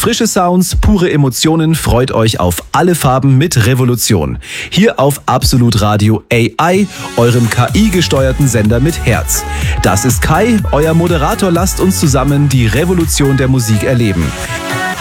Frische Sounds, pure Emotionen, freut euch auf alle Farben mit Revolution. Hier auf Absolut Radio AI, eurem KI-gesteuerten Sender mit Herz. Das ist Kai, euer Moderator. Lasst uns zusammen die Revolution der Musik erleben.